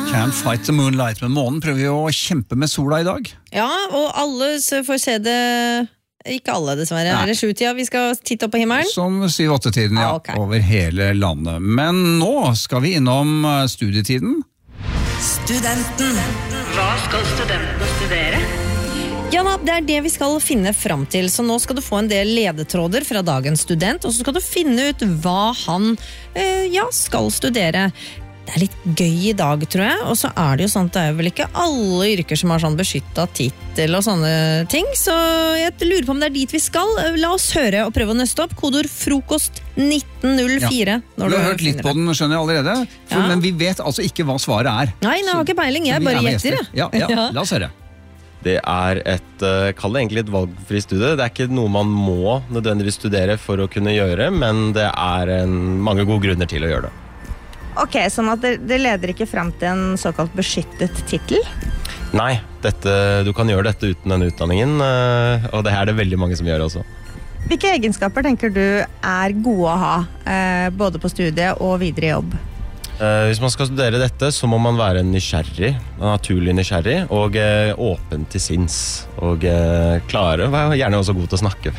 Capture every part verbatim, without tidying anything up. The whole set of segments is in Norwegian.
Can't fight the moonlight, men månen prøver jo å kjempe med sola i dag. Ja, og alle får se det. Ikke alle dessverre, Nei. Er det sjutida vi skal titte opp på himmelen? Som syv-åtte-tiden, ja, ah, okay. over hele landet. Men nå skal vi innom studietiden. Studenten. Hva skal studentene studere? Ja, det er det vi skal finne fram til, så nå skal du få en del ledetråder fra dagens student, og så skal du finne ut hva han eh, ja, skal studere. Det er litt gøy i dag, tror jeg, og så er det jo sånn at det er vel ikke alle yrker som har sånn beskyttet titel og sånne ting, så jeg lurer på om det er dit vi skal. La oss høre og prøve å nøste opp kodord frokost nitten null fire. Ja. Du har hørt litt på den, skjønner jeg allerede, for, ja. men vi vet altså ikke hva svaret er. Nei, jeg har ikke peiling, jeg bare gjetter det. Ja, ja, ja, la oss høre. Det er et, kall det egentlig et valgfri studie. Det er ikke noe man må nødvendigvis studere for å kunne gjøre, men det er en, mange gode grunner til å gjøre det. Ok, sånn at det, det leder ikke frem til en såkalt beskyttet titel? Nei, dette, du kan gjøre dette uten den utdanningen, og det er det veldig mange som gjør også. Hvilke egenskaper tenker du er gode å ha, både på studiet og videre i jobb? Hvis man skal studere dette, så må man være nysgjerrig, naturlig nysgjerrig, og åpen til sinns, og klare, og gjerne også god til å snakke.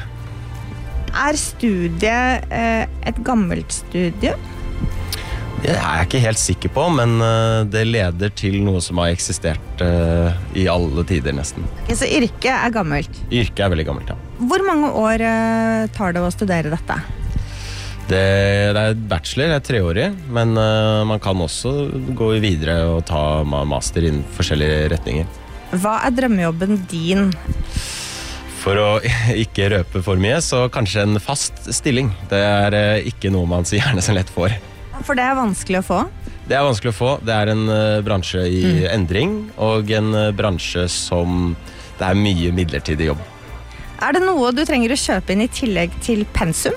Er studiet et gammelt studie? Det er jeg ikke helt sikker på, men det leder til noe som har eksistert i alle tider nesten. Okay, så yrket er gammelt? Yrket er veldig gammelt, ja. Hvor mange år tar det å studere dette? Det, det er bachelor, det er treårig, men man kan også gå videre og ta master innen forskjellige retninger. Hva er drømmejobben din? For å ikke røpe for mye, så kanskje en fast stilling. Det er ikke noe man så gjerne så lett får. For det er vanskelig å få? Det er vanskelig å få. Det er en uh, bransje i mm. endring, og en uh, bransje som det er mye midlertidig jobb. Er det noe du trenger å kjøpe inn i tillegg til pensum?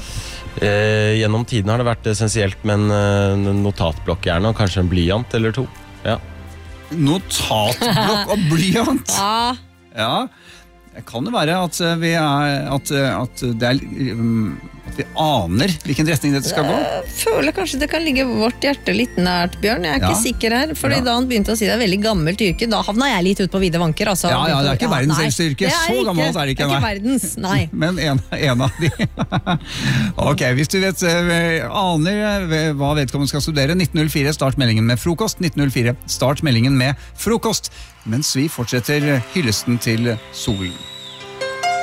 Uh, gjennom tiden har det vært essensielt med en uh, notatblokk gjerne, og kanskje en blyant eller to. Ja. Notatblokk og blyant? Ja. Ja. Kan det være at vi, er, at, at det er, at vi aner hvilken retning dette skal gå? Jeg føler kanskje det kan ligge vårt hjerte litt nært, Bjørn. Jeg er ja. ikke sikker her, fordi ja. da han begynte å si det er veldig gammelt yrke, da havna jeg litt ut på vide vanker. Altså. Ja, ja, det er ikke ja, verdens eldste yrke. Så ikke, gammelt er det ikke. Det er ikke verdens, nei. Men en, en av de. Ok, hvis du vet, aner hva vedkommende skal studere, nitten null fire, start meldingen med frokost. nitten null fire, start meldingen med frokost. Mens vi fortsetter hyllesten til solen.